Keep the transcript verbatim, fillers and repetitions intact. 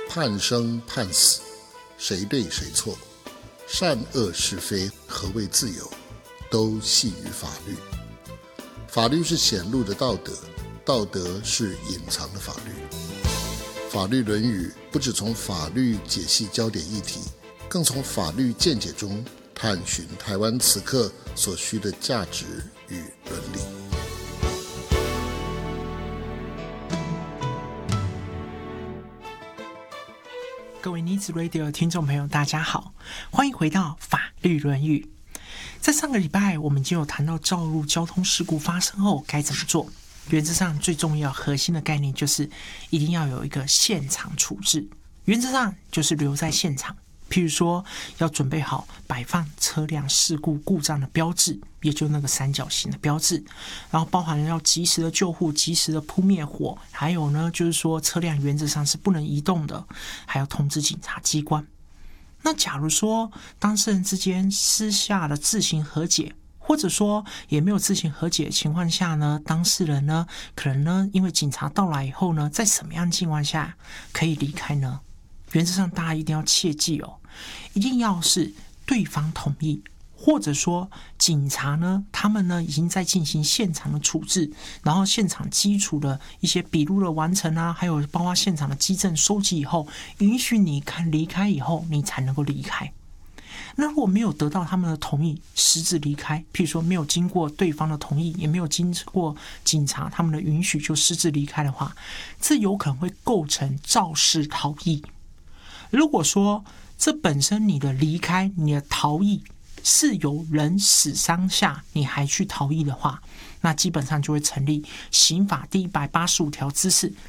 判生判死，谁对谁错，善恶是非，何谓自由，都系于法律。法律是显露的道德，道德是隐藏的法律。法律论语不只从法律解析焦点议题，更从法律见解中探寻台湾此刻所需的价值与伦理。 各位妮子 Radio 的听众朋友大家好，欢迎回到法律论语。在上个礼拜我们已经有谈到道路交通事故发生后该怎么做，原则上最重要核心的概念就是一定要有一个现场处置，原则上就是留在现场，譬如说要准备好摆放车辆事故故障的标志，也就那个三角形的标志，然后包含了要及时的救护，及时的扑灭火，还有呢就是说车辆原则上是不能移动的，还要通知警察机关。那假如说当事人之间私下的自行和解，或者说也没有自行和解的情况下呢，当事人呢可能呢因为警察到来以后呢，在什么样的情况下可以离开呢？原则上大家一定要切记哦，一定要是对方同意，或者说警察呢他们呢已经在进行现场的处置，然后现场基础的一些笔录的完成啊，还有包括现场的基证收集以后，允许你看离开以后，你才能够离开。那如果没有得到他们的同意私自离开，譬如说没有经过对方的同意，也没有经过警察他们的允许就私自离开的话，这有可能会构成肇事逃逸。如果说这本身你的离开，你的逃逸是有人死伤下你还去逃逸的话，那基本上就会成立刑法第一百八十五条之四